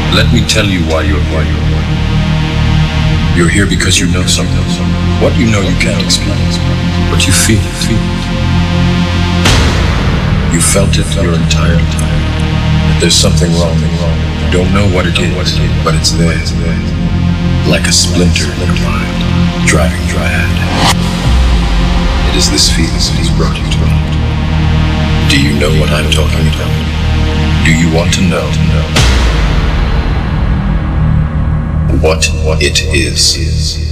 Let me tell you why you're here. You're here because you know something. What you know you can't explain, but you feel it. You felt it your entire time. That there's something wrong. You don't know what it is, but it's there. Like a splinter in your mind, driving mad. It is this feeling that has brought you to me. Do you know what I'm talking about? Do you want to know? What it is.